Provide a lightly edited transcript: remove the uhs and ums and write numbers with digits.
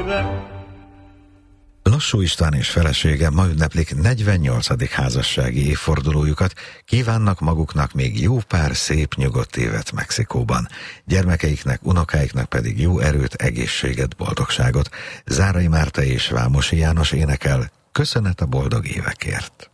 Lassó István és felesége ma ünneplik 48. házassági évfordulójukat, kívánnak maguknak még jó pár szép, nyugodt évet Mexikóban. Gyermekeiknek, unokáiknak pedig jó erőt, egészséget, boldogságot. Zárai Márta és Vámosi János énekel: Köszönet a boldog évekért.